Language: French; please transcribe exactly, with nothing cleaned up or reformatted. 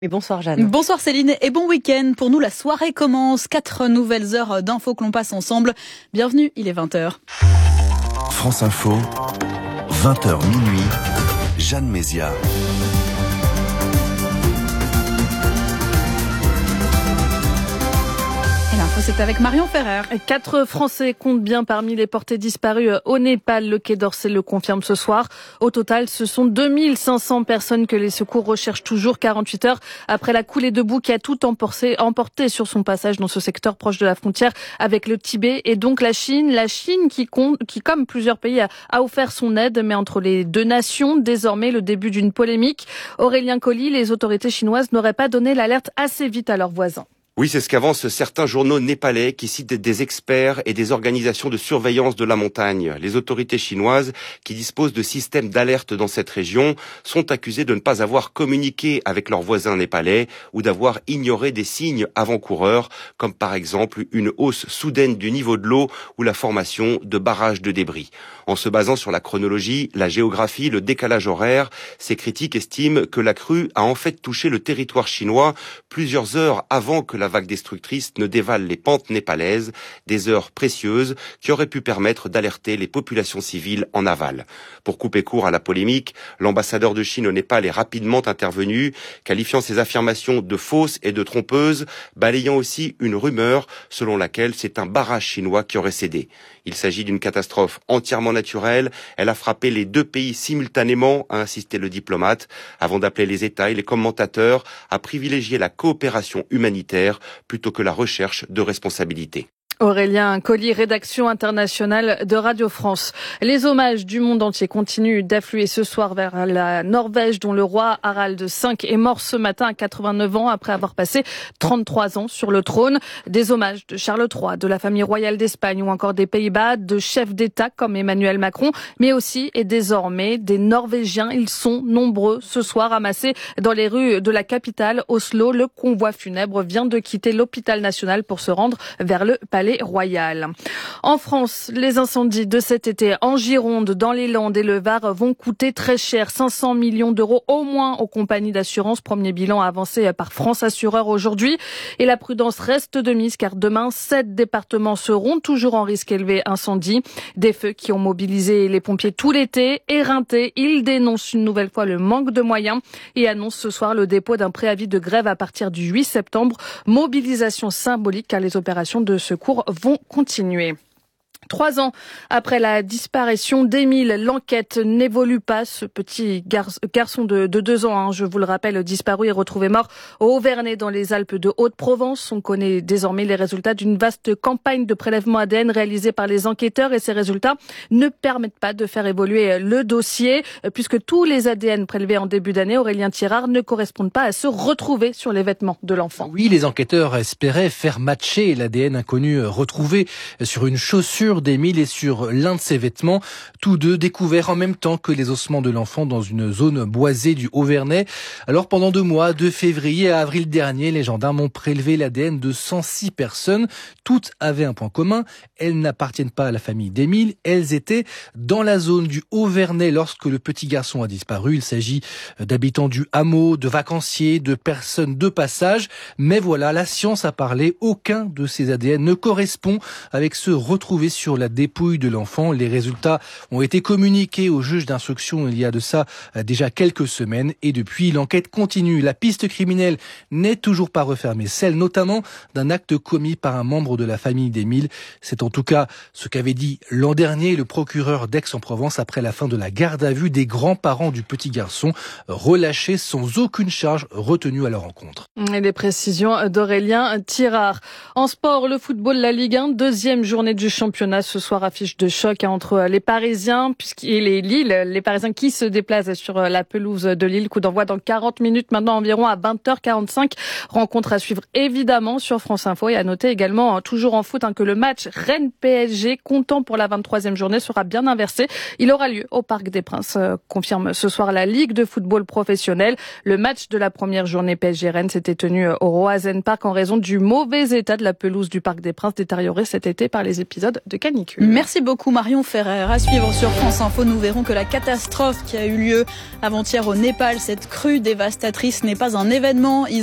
Et bonsoir Jeanne. Bonsoir Céline et bon week-end. Pour nous, la soirée commence. Quatre nouvelles heures d'infos que l'on passe ensemble. Bienvenue, il est vingt heures. France Info, vingt heures minuit, Jeanne Mézia. C'est avec Marion Ferrer. Quatre Français comptent bien parmi les portés disparus au Népal. Le Quai d'Orsay le confirme ce soir. Au total, ce sont deux mille cinq cents personnes que les secours recherchent toujours quarante-huit heures après la coulée de boue qui a tout emporté, emporté sur son passage dans ce secteur proche de la frontière avec le Tibet et donc la Chine. La Chine qui, compte, qui comme plusieurs pays, a, a offert son aide, mais entre les deux nations, désormais le début d'une polémique. Aurélien Colli, les autorités chinoises n'auraient pas donné l'alerte assez vite à leurs voisins. Oui, c'est ce qu'avancent certains journaux népalais qui citent des experts et des organisations de surveillance de la montagne. Les autorités chinoises, qui disposent de systèmes d'alerte dans cette région, sont accusées de ne pas avoir communiqué avec leurs voisins népalais ou d'avoir ignoré des signes avant-coureurs, comme par exemple une hausse soudaine du niveau de l'eau ou la formation de barrages de débris. En se basant sur la chronologie, la géographie, le décalage horaire, ces critiques estiment que la crue a en fait touché le territoire chinois plusieurs heures avant que la vague destructrice ne dévale les pentes népalaises, des heures précieuses qui auraient pu permettre d'alerter les populations civiles en aval. Pour couper court à la polémique, l'ambassadeur de Chine au Népal est rapidement intervenu, qualifiant ces affirmations de fausses et de trompeuses, balayant aussi une rumeur selon laquelle c'est un barrage chinois qui aurait cédé. Il s'agit d'une catastrophe entièrement naturelle. Elle a frappé les deux pays simultanément, a insisté le diplomate, avant d'appeler les États et les commentateurs à privilégier la coopération humanitaire plutôt que la recherche de responsabilité. Aurélien Colli, rédaction internationale de Radio France. Les hommages du monde entier continuent d'affluer ce soir vers la Norvège, dont le roi Harald cinq est mort ce matin à quatre-vingt-neuf ans après avoir passé trente-trois ans sur le trône. Des hommages de Charles trois, de la famille royale d'Espagne ou encore des Pays-Bas, de chefs d'État comme Emmanuel Macron, mais aussi et désormais des Norvégiens. Ils sont nombreux ce soir amassés dans les rues de la capitale, Oslo. Le convoi funèbre vient de quitter l'hôpital national pour se rendre vers le palais royal. En France, les incendies de cet été en Gironde, dans les Landes et le Var vont coûter très cher, cinq cents millions d'euros au moins aux compagnies d'assurance. Premier bilan avancé par France Assureur aujourd'hui. Et la prudence reste de mise car demain, sept départements seront toujours en risque élevé incendie. Des feux qui ont mobilisé les pompiers tout l'été. Éreintés, ils dénoncent une nouvelle fois le manque de moyens et annoncent ce soir le dépôt d'un préavis de grève à partir du huit septembre. Mobilisation symbolique car les opérations de secours vont continuer. Trois ans après la disparition d'Émile, l'enquête n'évolue pas. Ce petit gar- garçon de, de deux ans, hein, je vous le rappelle, disparu et retrouvé mort au Auvernais dans les Alpes de Haute-Provence. On connaît désormais les résultats d'une vaste campagne de prélèvement A D N réalisée par les enquêteurs et ces résultats ne permettent pas de faire évoluer le dossier puisque tous les A D N prélevés en début d'année, Aurélien Thirard, ne correspondent pas à ceux retrouvés sur les vêtements de l'enfant. Oui, les enquêteurs espéraient faire matcher l'A D N inconnu retrouvé sur une chaussure d'Émile et sur l'un de ses vêtements, tous deux découverts en même temps que les ossements de l'enfant dans une zone boisée du Auvernais. Alors pendant deux mois, de février à avril dernier, les gendarmes ont prélevé l'A D N de cent six personnes. Toutes avaient un point commun, elles n'appartiennent pas à la famille d'Émile, elles étaient dans la zone du Auvernais lorsque le petit garçon a disparu. Il s'agit d'habitants du hameau, de vacanciers, de personnes de passage. Mais voilà, la science a parlé, aucun de ces A D N ne correspond avec ceux retrouvés sur sur la dépouille de l'enfant. Les résultats ont été communiqués au juge d'instruction il y a de ça déjà quelques semaines et depuis l'enquête continue. La piste criminelle n'est toujours pas refermée, celle notamment d'un acte commis par un membre de la famille d'Émile. C'est en tout cas ce qu'avait dit l'an dernier le procureur d'Aix-en-Provence après la fin de la garde à vue des grands-parents du petit garçon, relâchés sans aucune charge retenue à leur encontre. Et les précisions d'Aurélien Thirard. En sport, le football, la Ligue un, deuxième journée du championnat. Ce soir, affiche de choc entre les Parisiens et les Lille. Les Parisiens qui se déplacent sur la pelouse de Lille. Coup d'envoi dans quarante minutes maintenant environ à vingt heures quarante-cinq. Rencontre à suivre évidemment sur France Info. Et à noter également, toujours en foot, hein, que le match Rennes-P S G, comptant pour la vingt-troisième journée, sera bien inversé. Il aura lieu au Parc des Princes, euh, confirme ce soir la Ligue de football professionnel. Le match de la première journée P S G-Rennes s'était tenu au Roazen Park en raison du mauvais état de la pelouse du Parc des Princes, détériorée cet été par les épisodes de canicule. Merci beaucoup Marion Ferrer. À suivre sur France Info, nous verrons que la catastrophe qui a eu lieu avant-hier au Népal, cette crue dévastatrice, n'est pas un événement